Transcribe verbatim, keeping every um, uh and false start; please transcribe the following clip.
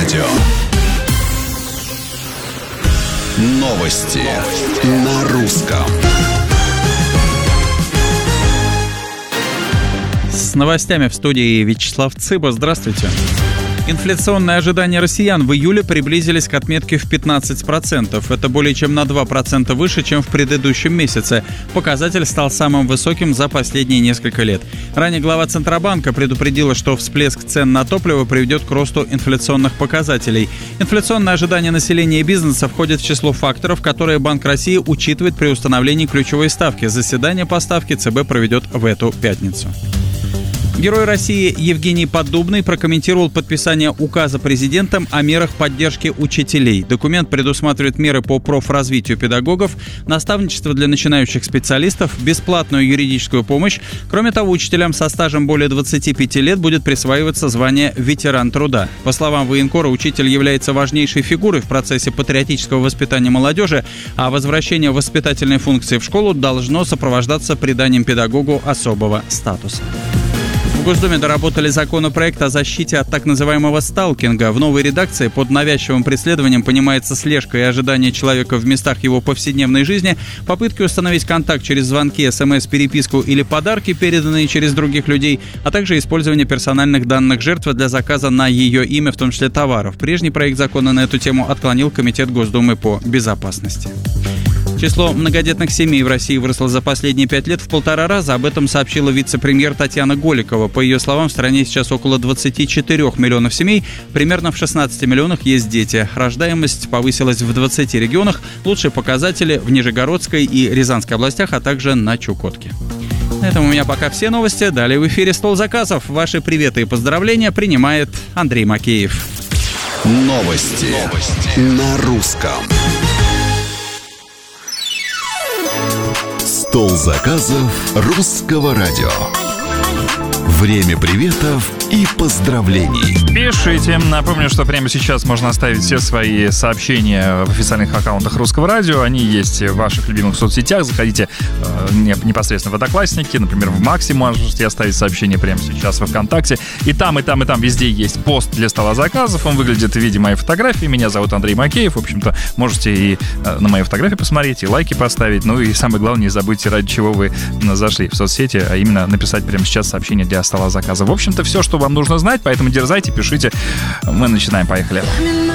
радио. Новости на русском. С новостями в студии Вячеслав Цыба. Здравствуйте. Инфляционные ожидания россиян в июле приблизились к отметке в пятнадцать процентов. Это более чем на два процента выше, чем в предыдущем месяце. Показатель стал самым высоким за последние несколько лет. Ранее глава Центробанка предупредила, что всплеск цен на топливо приведет к росту инфляционных показателей. Инфляционные ожидания населения и бизнеса входят в число факторов, которые Банк России учитывает при установлении ключевой ставки. Заседание по ставке ЦБ проведет в эту пятницу. Герой России Евгений Поддубный прокомментировал подписание указа президентом о мерах поддержки учителей. Документ предусматривает меры по профразвитию педагогов, наставничество для начинающих специалистов, бесплатную юридическую помощь. Кроме того, учителям со стажем более двадцати пяти лет будет присваиваться звание «ветеран труда». По словам военкора, учитель является важнейшей фигурой в процессе патриотического воспитания молодежи, а возвращение воспитательной функции в школу должно сопровождаться приданием педагогу особого статуса. В Госдуме доработали законопроект о защите от так называемого сталкинга. В новой редакции под навязчивым преследованием понимается слежка и ожидание человека в местах его повседневной жизни, попытки установить контакт через звонки, смс, переписку или подарки, переданные через других людей, а также использование персональных данных жертвы для заказа на ее имя, в том числе товаров. Прежний проект закона на эту тему отклонил Комитет Госдумы по безопасности. Число многодетных семей в России выросло за последние пять лет в полтора раза. Об этом сообщила вице-премьер Татьяна Голикова. По ее словам, в стране сейчас около двадцати четырёх миллионов семей. Примерно в шестнадцати миллионах есть дети. Рождаемость повысилась в двадцати регионах. Лучшие показатели в Нижегородской и Рязанской областях, а также на Чукотке. На этом у меня пока все новости. Далее в эфире «Стол заказов». Ваши приветы и поздравления принимает Андрей Макеев. Новости, Новости. на русском. Стол заказов русского радио. Время приветов и поздравлений. Пишите. Напомню, что прямо сейчас можно оставить все свои сообщения в официальных аккаунтах Русского радио. Они есть в ваших любимых соцсетях. Заходите э, непосредственно в Одноклассники. Например, в Макси можете оставить сообщение прямо сейчас во ВКонтакте. И там, и там, и там везде есть пост для стола заказов. Он выглядит в виде моей фотографии. Меня зовут Андрей Макеев. В общем-то, можете и э, на мои фотографии посмотреть, и лайки поставить. Ну и самое главное, не забудьте, ради чего вы зашли в соцсети, а именно написать прямо сейчас сообщение для стола заказа. В общем-то, все, что вам нужно знать, поэтому дерзайте, пишите. Мы начинаем, поехали.